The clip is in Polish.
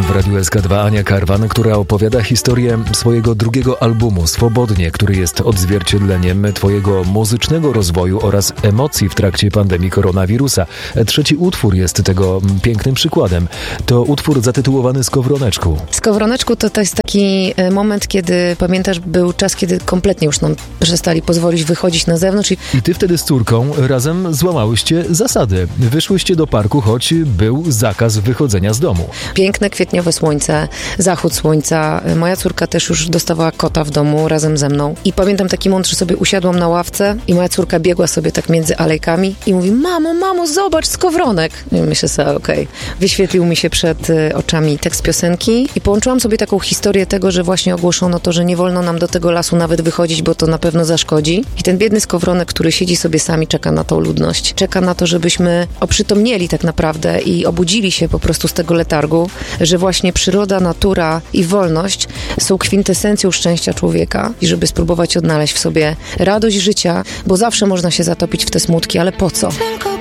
w Radiu SK2 Ania Karwan, która opowiada historię swojego drugiego albumu Swobodnie, który jest odzwierciedleniem twojego muzycznego rozwoju oraz emocji w trakcie pandemii koronawirusa. Trzeci utwór jest tego pięknym przykładem. To utwór zatytułowany Skowroneczku. Skowroneczku to jest taki moment, kiedy, pamiętasz, był czas, kiedy kompletnie już nam przestali pozwolić wychodzić na zewnątrz. I ty wtedy z córką razem złamałyście zasady. Wyszłyście do parku, choć był zakaz wychodzenia z domu. Piękne, kwietniowe słońce, zachód słońca. Moja córka też już dostawała kota w domu razem ze mną. I pamiętam taki moment, że sobie usiadłam na ławce i moja córka biegła sobie tak między alejkami i mówi: mamo, zobacz, skowronek. I myślę sobie, okej. Wyświetlił mi się przed oczami tekst piosenki i połączyłam sobie taką historię tego, że właśnie ogłoszono to, że nie wolno nam do tego lasu nawet wychodzić, bo to na pewno zaszkodzi. I ten biedny skowronek, który siedzi sobie sami, czeka na tą ludność. Czeka na to, żebyśmy oprzytomnieli tak naprawdę i obudzili się po prostu z tego letargu, że właśnie przyroda, natura i wolność są kwintesencją szczęścia człowieka i żeby spróbować odnaleźć w sobie radość życia, bo zawsze można się zatopić w te smutki, ale po co?